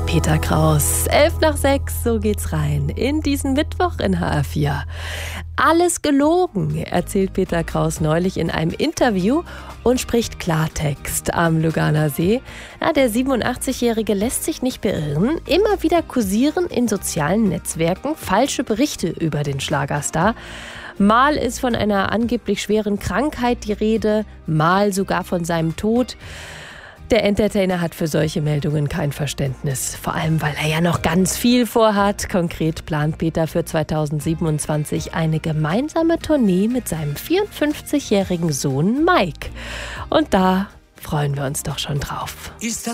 Peter Kraus. 5:11, so geht's rein in diesen Mittwoch in HR4. Alles gelogen, erzählt Peter Kraus neulich in einem Interview und spricht Klartext am Lüganer See. Ja, der 87-Jährige lässt sich nicht beirren. Immer wieder kursieren in sozialen Netzwerken falsche Berichte über den Schlagerstar. Mal ist von einer angeblich schweren Krankheit die Rede, mal sogar von seinem Tod. Der Entertainer hat für solche Meldungen kein Verständnis. Vor allem, weil er ja noch ganz viel vorhat. Konkret plant Peter für 2027 eine gemeinsame Tournee mit seinem 54-jährigen Sohn Mike. Und da freuen wir uns doch schon drauf.